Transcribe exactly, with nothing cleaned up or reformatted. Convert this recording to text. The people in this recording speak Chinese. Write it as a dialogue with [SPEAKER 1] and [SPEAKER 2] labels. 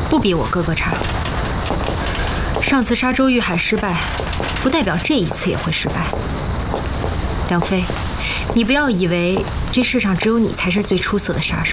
[SPEAKER 1] 不比我哥哥差。上次杀周玉海失败，不代表这一次也会失败。梁飞，你不要以为这世上只有你才是最出色的杀手。